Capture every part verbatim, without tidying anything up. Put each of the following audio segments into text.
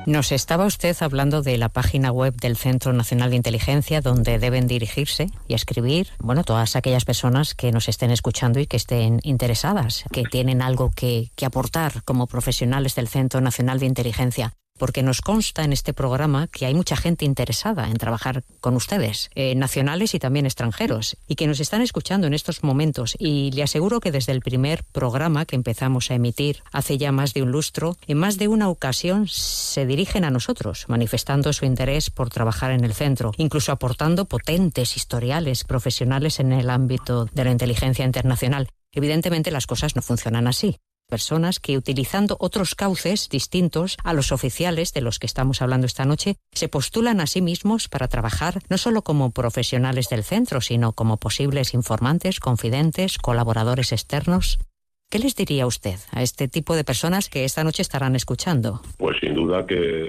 Nos estaba usted hablando de la página web del Centro Nacional de Inteligencia, donde deben dirigirse y escribir, bueno, todas aquellas personas que nos estén escuchando y que estén interesadas, que tienen algo que, que aportar como profesionales del Centro Nacional de Inteligencia. Porque nos consta en este programa que hay mucha gente interesada en trabajar con ustedes, eh, nacionales y también extranjeros, y que nos están escuchando en estos momentos. Y le aseguro que desde el primer programa que empezamos a emitir hace ya más de un lustro, en más de una ocasión se dirigen a nosotros, manifestando su interés por trabajar en el centro, incluso aportando potentes historiales profesionales en el ámbito de la inteligencia internacional. Evidentemente las cosas no funcionan así. Personas que, utilizando otros cauces distintos a los oficiales de los que estamos hablando esta noche, se postulan a sí mismos para trabajar no solo como profesionales del centro, sino como posibles informantes, confidentes, colaboradores externos. ¿Qué les diría usted a este tipo de personas que esta noche estarán escuchando? Pues sin duda que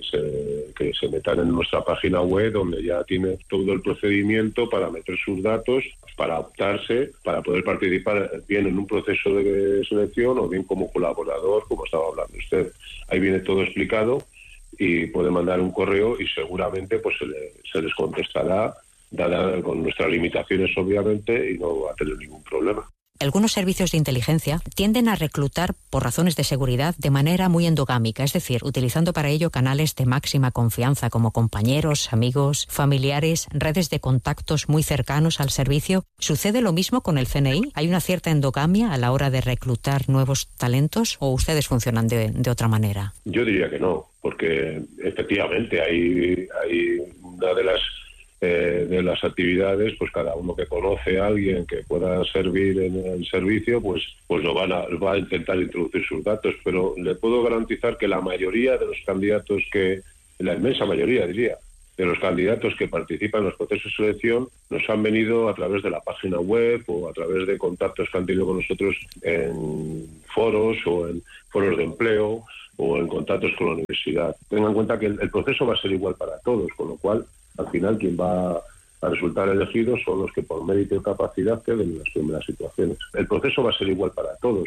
se, que se metan en nuestra página web, donde ya tiene todo el procedimiento para meter sus datos, para optarse, para poder participar bien en un proceso de selección o bien como colaborador, como estaba hablando usted. Ahí viene todo explicado y puede mandar un correo y seguramente pues se, le, se les contestará, dada con nuestras limitaciones obviamente, y no va a tener ningún problema. Algunos servicios de inteligencia tienden a reclutar por razones de seguridad de manera muy endogámica, es decir, utilizando para ello canales de máxima confianza como compañeros, amigos, familiares, redes de contactos muy cercanos al servicio. ¿Sucede lo mismo con el C N I? ¿Hay una cierta endogamia a la hora de reclutar nuevos talentos o ustedes funcionan de, de otra manera? Yo diría que no, porque efectivamente hay, hay una de las Eh, de las actividades, pues cada uno que conoce a alguien que pueda servir en el servicio, pues pues lo van a, va a intentar introducir sus datos, pero le puedo garantizar que la mayoría de los candidatos que, la inmensa mayoría diría, de los candidatos que participan en los procesos de selección nos han venido a través de la página web o a través de contactos que han tenido con nosotros en foros o en foros de empleo o en contactos con la universidad. Tengan en cuenta que el, el proceso va a ser igual para todos, con lo cual al final quien va a resultar elegido son los que por mérito y capacidad queden en las primeras situaciones. El proceso va a ser igual para todos.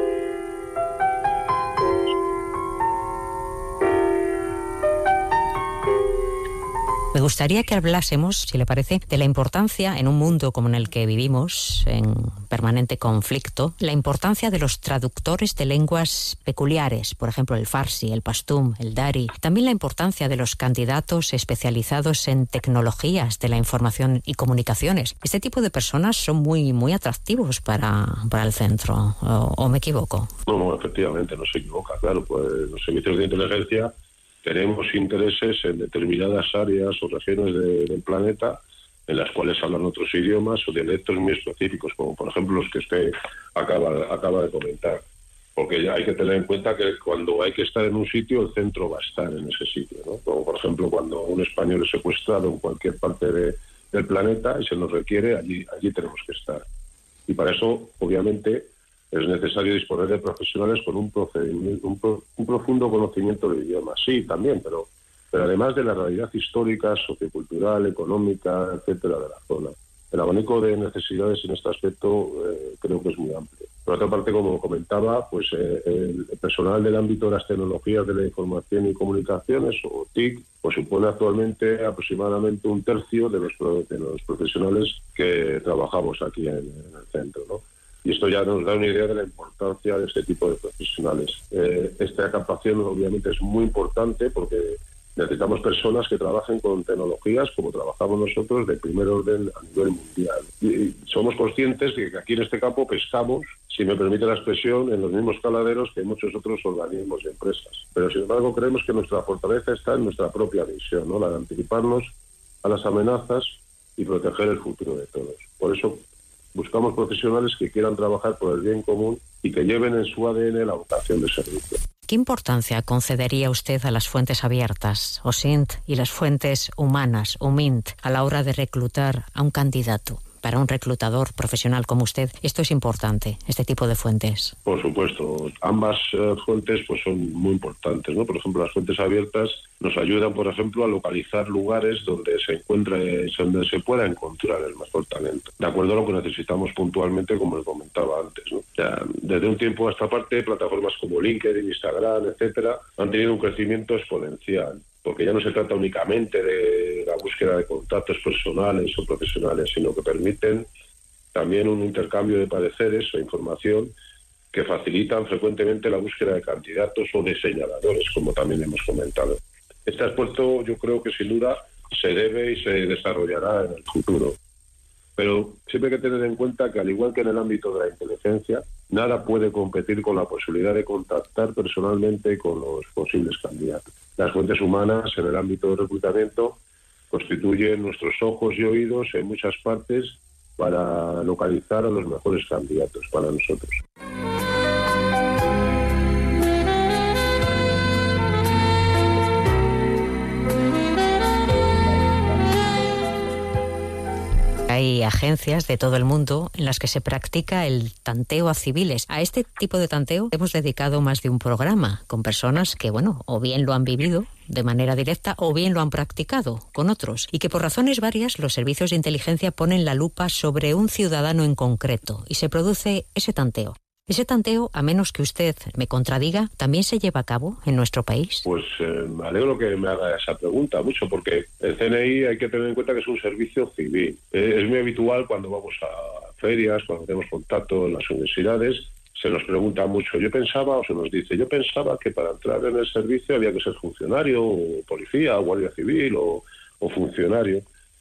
Me gustaría que hablásemos, si le parece, de la importancia en un mundo como en el que vivimos, en permanente conflicto, la importancia de los traductores de lenguas peculiares, por ejemplo el farsi, el pashtun, el dari. También la importancia de los candidatos especializados en tecnologías de la información y comunicaciones. Este tipo de personas son muy muy atractivos para, para el centro, ¿o, o me equivoco? No, no, efectivamente, no se equivoca, claro, pues los servicios de inteligencia tenemos intereses en determinadas áreas o regiones de, del planeta en las cuales hablan otros idiomas o dialectos muy específicos, como por ejemplo los que usted acaba, acaba de comentar. Porque ya hay que tener en cuenta que cuando hay que estar en un sitio, el centro va a estar en ese sitio, ¿no? Como por ejemplo cuando un español es secuestrado en cualquier parte de, del planeta y se nos requiere, allí, allí tenemos que estar. Y para eso, obviamente, es necesario disponer de profesionales con un, procedimiento, un, pro, un profundo conocimiento del idioma. Sí, también, pero, pero además de la realidad histórica, sociocultural, económica, etcétera, de la zona. El abanico de necesidades en este aspecto eh, creo que es muy amplio. Por otra parte, como comentaba, pues eh, el personal del ámbito de las tecnologías de la información y comunicaciones, o T I C, pues supone actualmente aproximadamente un tercio de los, de los profesionales que trabajamos aquí en, en el centro, ¿no? Y esto ya nos da una idea de la importancia de este tipo de profesionales. Eh, esta capacidad obviamente es muy importante porque necesitamos personas que trabajen con tecnologías como trabajamos nosotros de primer orden a nivel mundial. Y somos conscientes de que aquí en este campo pescamos, si me permite la expresión, en los mismos caladeros que muchos otros organismos y empresas. Pero sin embargo creemos que nuestra fortaleza está en nuestra propia visión, ¿no? La de anticiparnos a las amenazas y proteger el futuro de todos. Por eso buscamos profesionales que quieran trabajar por el bien común y que lleven en su A D N la vocación de servicio. ¿Qué importancia concedería usted a las fuentes abiertas, O S I N T, y las fuentes humanas, U M I N T, a la hora de reclutar a un candidato? para un reclutador profesional como usted, esto es importante, este tipo de fuentes. Por supuesto, ambas eh, fuentes pues son muy importantes, ¿no? Por ejemplo, las fuentes abiertas nos ayudan, por ejemplo, a localizar lugares donde se encuentre, donde se pueda encontrar el mejor talento, de acuerdo a lo que necesitamos puntualmente, como le comentaba antes, ¿no? Ya, desde un tiempo a esta parte, plataformas como LinkedIn, Instagram, etcétera, han tenido un crecimiento exponencial, porque ya no se trata únicamente de la búsqueda de contactos personales o profesionales, sino que permiten también un intercambio de pareceres o información que facilitan frecuentemente la búsqueda de candidatos o de señaladores, como también hemos comentado. Este aspecto yo creo que sin duda se debe y se desarrollará en el futuro. Pero siempre hay que tener en cuenta que, al igual que en el ámbito de la inteligencia, nada puede competir con la posibilidad de contactar personalmente con los posibles candidatos. Las fuentes humanas en el ámbito del reclutamiento constituyen nuestros ojos y oídos en muchas partes para localizar a los mejores candidatos para nosotros. Hay agencias de todo el mundo en las que se practica el tanteo a civiles. A este tipo de tanteo hemos dedicado más de un programa con personas que, bueno, o bien lo han vivido de manera directa o bien lo han practicado con otros, y que por razones varias los servicios de inteligencia ponen la lupa sobre un ciudadano en concreto y se produce ese tanteo. ¿Ese tanteo, a menos que usted me contradiga, también se lleva a cabo en nuestro país? Pues eh, me alegro que me haga esa pregunta mucho, porque el C N I hay que tener en cuenta que es un servicio civil. Eh, es muy habitual cuando vamos a ferias, cuando tenemos contacto en las universidades, se nos pregunta mucho. Yo pensaba, o se nos dice, yo pensaba que para entrar en el servicio había que ser funcionario, o policía, o guardia civil, o, o funcionario.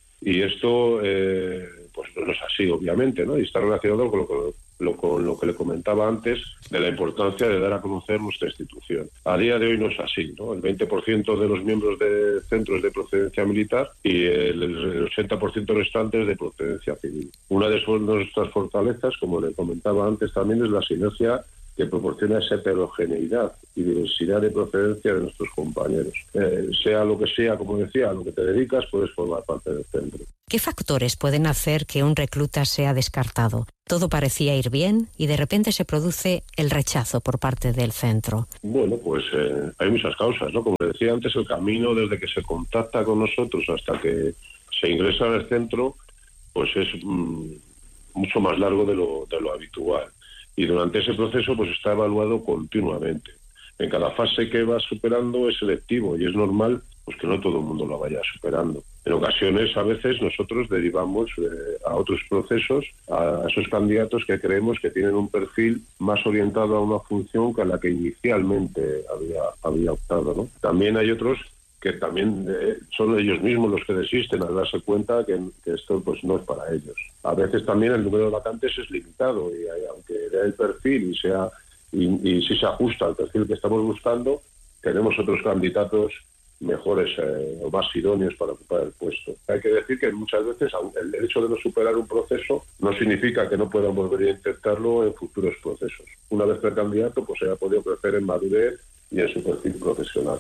Y esto, eh, pues no es así, obviamente, ¿no? Y está relacionado con lo que... Lo, con lo que le comentaba antes de la importancia de dar a conocer nuestra institución. A día de hoy no es así, ¿no? El veinte por ciento de los miembros de centros de procedencia militar y el, el ochenta por ciento restante es de procedencia civil. Una de nuestras fortalezas, como le comentaba antes también, es la sinergia que proporciona esa heterogeneidad y diversidad de procedencia de nuestros compañeros. Eh, sea lo que sea, como decía, a lo que te dedicas, puedes formar parte del centro. ¿Qué factores pueden hacer que un recluta sea descartado? Todo parecía ir bien y de repente se produce el rechazo por parte del centro. Bueno, pues eh, hay muchas causas, ¿no? Como decía antes, el camino desde que se contacta con nosotros hasta que se ingresa en el centro, pues es mmm, mucho más largo de lo, de lo habitual. Y durante ese proceso pues está evaluado continuamente. En cada fase que va superando es selectivo y es normal pues que no todo el mundo lo vaya superando. En ocasiones, a veces, nosotros derivamos eh, a otros procesos a esos candidatos que creemos que tienen un perfil más orientado a una función que a la que inicialmente había, había optado, ¿no? También hay otros que también eh, son ellos mismos los que desisten al darse cuenta que, que esto pues no es para ellos. A veces también el número de vacantes es limitado y hay, aunque vea el perfil y sea y, y si se ajusta al perfil que estamos buscando, tenemos otros candidatos mejores eh, o más idóneos para ocupar el puesto. Hay que decir que muchas veces el hecho de no superar un proceso no significa que no puedan volver a intentarlo en futuros procesos. Una vez precandidato, pues se ha podido crecer en madurez y en su perfil profesional.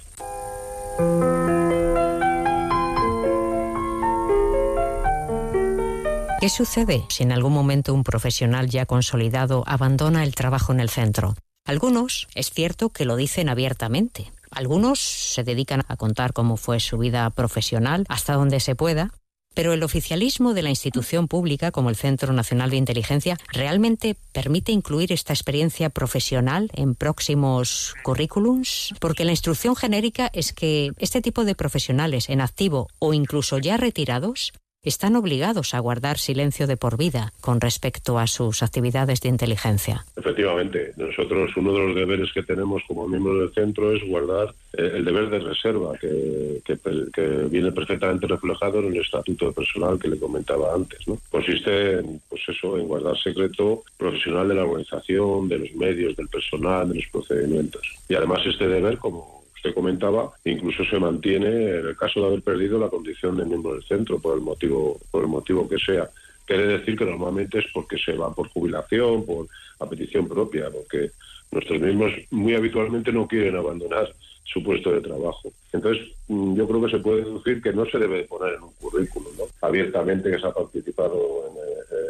¿Qué sucede si en algún momento un profesional ya consolidado abandona el trabajo en el centro? Algunos, es cierto que lo dicen abiertamente. Algunos se dedican a contar cómo fue su vida profesional hasta donde se pueda, pero el oficialismo de la institución pública como el Centro Nacional de Inteligencia realmente permite incluir esta experiencia profesional en próximos currículums, porque la instrucción genérica es que este tipo de profesionales en activo o incluso ya retirados están obligados a guardar silencio de por vida con respecto a sus actividades de inteligencia. Efectivamente, nosotros uno de los deberes que tenemos como miembros del centro es guardar eh, el deber de reserva, que, que, que viene perfectamente reflejado en el estatuto de personal que le comentaba antes, ¿no? Consiste en, pues eso, en guardar secreto profesional de la organización, de los medios, del personal, de los procedimientos. Y además este deber, como usted comentaba, incluso se mantiene en el caso de haber perdido la condición de miembro del centro por el motivo por el motivo que sea. Quiere decir que normalmente es porque se va por jubilación, por a petición propia, porque nuestros miembros muy habitualmente no quieren abandonar su puesto de trabajo. Entonces, yo creo que se puede deducir que no se debe poner en un currículum, ¿no?, abiertamente que se ha participado en,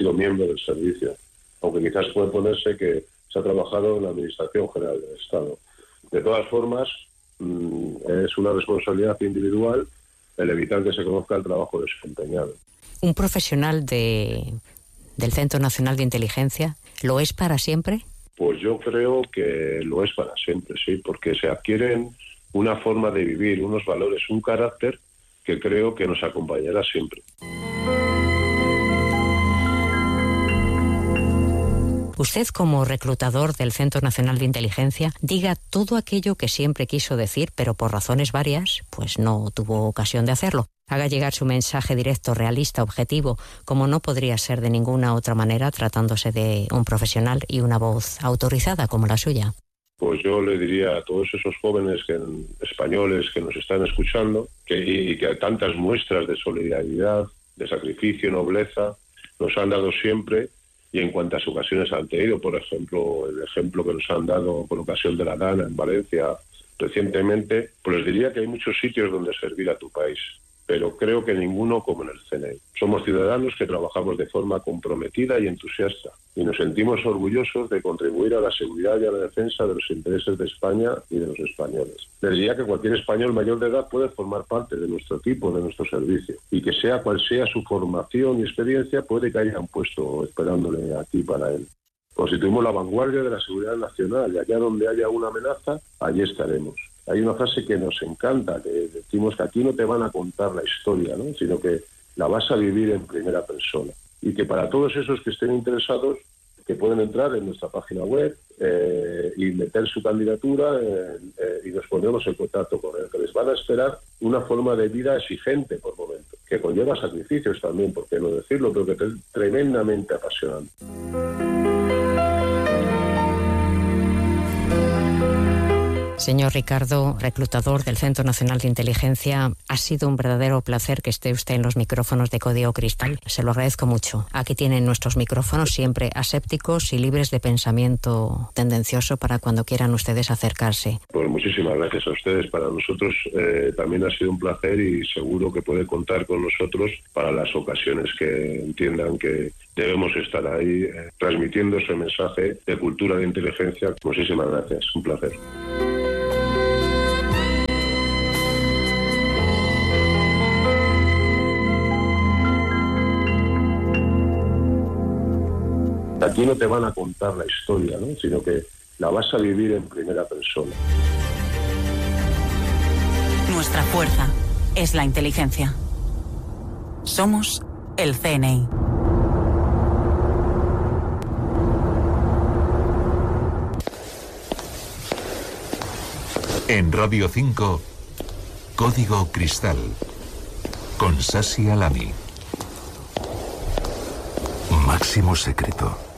sido miembro del servicio, aunque quizás puede ponerse que se ha trabajado en la Administración General del Estado. De todas formas, mmm, es una responsabilidad individual el evitar que se conozca el trabajo desempeñado. ¿Un profesional de, del Centro Nacional de Inteligencia lo es para siempre? Pues yo creo que lo es para siempre, sí, porque se adquieren una forma de vivir, unos valores, un carácter que creo que nos acompañará siempre. Usted, como reclutador del Centro Nacional de Inteligencia, diga todo aquello que siempre quiso decir, pero por razones varias, pues no tuvo ocasión de hacerlo. Haga llegar su mensaje directo, realista, objetivo, como no podría ser de ninguna otra manera, tratándose de un profesional y una voz autorizada como la suya. Pues yo le diría a todos esos jóvenes que, españoles que nos están escuchando, que, y que tantas muestras de solidaridad, de sacrificio, nobleza, nos han dado siempre, y en cuantas ocasiones han tenido, por ejemplo, el ejemplo que nos han dado con ocasión de la Dana en Valencia recientemente, pues les diría que hay muchos sitios donde servir a tu país, pero creo que ninguno como en el C N I. Somos ciudadanos que trabajamos de forma comprometida y entusiasta, y nos sentimos orgullosos de contribuir a la seguridad y a la defensa de los intereses de España y de los españoles. Les diría que cualquier español mayor de edad puede formar parte de nuestro equipo, de nuestro servicio, y que sea cual sea su formación y experiencia, puede que haya un puesto esperándole aquí para él. Constituimos la vanguardia de la seguridad nacional, y allá donde haya una amenaza, allí estaremos. Hay una frase que nos encanta, que decimos que aquí no te van a contar la historia, ¿no?, sino que la vas a vivir en primera persona. Y que para todos esos que estén interesados, que pueden entrar en nuestra página web eh, y meter su candidatura eh, eh, y nos ponemos en contacto con él, que les van a esperar una forma de vida exigente por momento, que conlleva sacrificios también, por qué no decirlo, pero que es tremendamente apasionante. Señor Ricardo, reclutador del Centro Nacional de Inteligencia, ha sido un verdadero placer que esté usted en los micrófonos de Código Cristal. Se lo agradezco mucho. Aquí tienen nuestros micrófonos siempre asépticos y libres de pensamiento tendencioso para cuando quieran ustedes acercarse. Pues muchísimas gracias a ustedes. Para nosotros eh, también ha sido un placer y seguro que puede contar con nosotros para las ocasiones que entiendan que debemos estar ahí eh, transmitiendo ese mensaje de cultura de inteligencia. Muchísimas gracias. Un placer. Aquí no te van a contar la historia, ¿no?, sino que la vas a vivir en primera persona. Nuestra fuerza es la inteligencia. Somos el C N I. En Radio cinco, Código Cristal, con Sasi Alami. Máximo secreto.